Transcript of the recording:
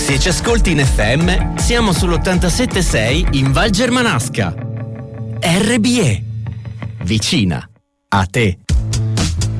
Se ci ascolti in FM, siamo sull'87.6 in Val Germanasca. RBE. Vicina a te.